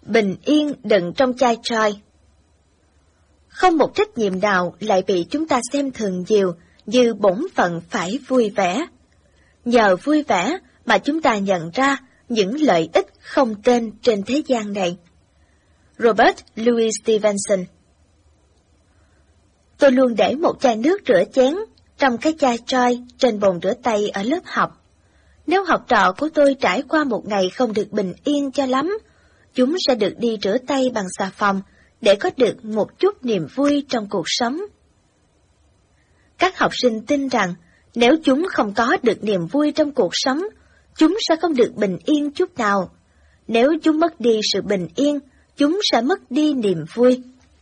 Bình yên đựng trong chai Joy. Không một trách nhiệm nào lại bị chúng ta xem thường nhiều như bổn phận phải vui vẻ. Nhờ vui vẻ mà chúng ta nhận ra những lợi ích không tên trên thế gian này. Robert Louis Stevenson. Tôi luôn để một chai nước rửa chén trong cái chai Joy trên bồn rửa tay ở lớp học. Nếu học trò của tôi trải qua một ngày không được bình yên cho lắm, chúng sẽ được đi rửa tay bằng xà phòng để có được một chút niềm vui trong cuộc sống. Các học sinh tin rằng nếu chúng không có được niềm vui trong cuộc sống, chúng sẽ không được bình yên chút nào. Nếu chúng mất đi sự bình yên, chúng sẽ mất đi niềm vui.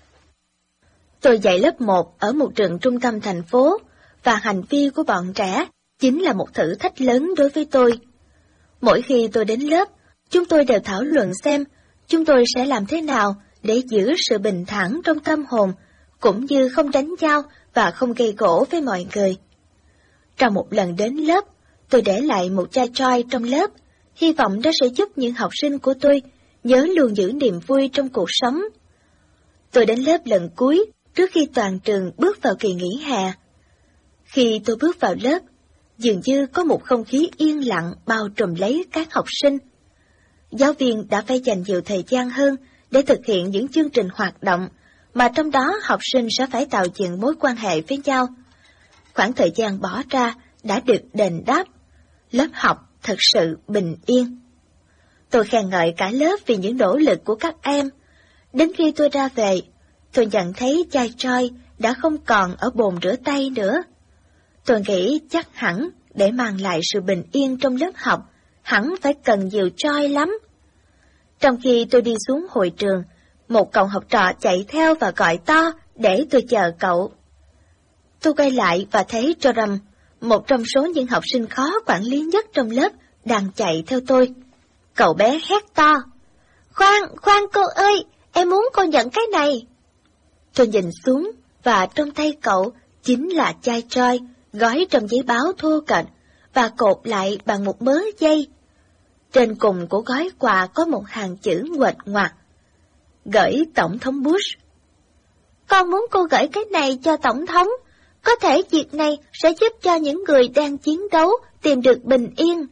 Tôi dạy lớp 1 ở một trường trung tâm thành phố, và hành vi của bọn trẻ chính là một thử thách lớn đối với tôi. Mỗi khi tôi đến lớp, chúng tôi đều thảo luận xem chúng tôi sẽ làm thế nào để giữ sự bình thản trong tâm hồn, cũng như không đánh nhau và không gây gổ với mọi người. Trong một lần đến lớp, tôi để lại một chai Joy trong lớp, hy vọng nó sẽ giúp những học sinh của tôi nhớ luôn giữ niềm vui trong cuộc sống. Tôi đến lớp lần cuối trước khi toàn trường bước vào kỳ nghỉ hè. Khi tôi bước vào lớp, dường như có một không khí yên lặng bao trùm lấy các học sinh. Giáo viên đã phải dành nhiều thời gian hơn để thực hiện những chương trình hoạt động, mà trong đó học sinh sẽ phải tạo dựng mối quan hệ với nhau. Khoảng thời gian bỏ ra đã được đền đáp. Lớp học thật sự bình yên. Tôi khen ngợi cả lớp vì những nỗ lực của các em. Đến khi tôi ra về, tôi nhận thấy chai Joy đã không còn ở bồn rửa tay nữa. Tôi nghĩ chắc hẳn để mang lại sự bình yên trong lớp học, hẳn phải cần nhiều Joy lắm. Trong khi tôi đi xuống hội trường, một cậu học trò chạy theo và gọi to để tôi chờ cậu. Tôi quay lại và thấy Joram, một trong số những học sinh khó quản lý nhất trong lớp, đang chạy theo tôi. Cậu bé hét to: Khoan cô ơi, em muốn cô nhận cái này. Tôi nhìn xuống, và trong tay cậu chính là chai Joy, gói trong giấy báo thô kệch và cột lại bằng một mớ dây. Trên cùng của gói quà có một hàng chữ nguệch ngoạc: Gửi Tổng thống Bush. Con muốn cô gửi cái này cho Tổng thống. Có thể việc này sẽ giúp cho những người đang chiến đấu tìm được bình yên.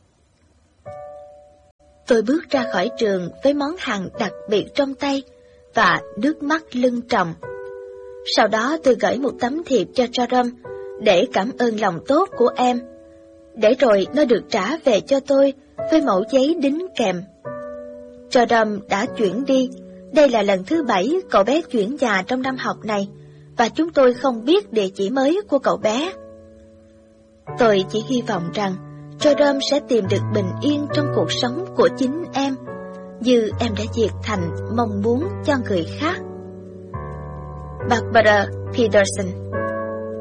Tôi bước ra khỏi trường với món hàng đặc biệt trong tay và nước mắt lưng tròng. Sau đó tôi gửi một tấm thiệp cho Joram để cảm ơn lòng tốt của em, để rồi nó được trả về cho tôi với mẩu giấy đính kèm. Joram đã chuyển đi. Đây là lần thứ 7 cậu bé chuyển nhà trong năm học này, và chúng tôi không biết địa chỉ mới của cậu bé. Tôi chỉ hy vọng rằng Joram sẽ tìm được bình yên trong cuộc sống của chính em, như em đã diệt thành mong muốn cho người khác. Barbara Peterson.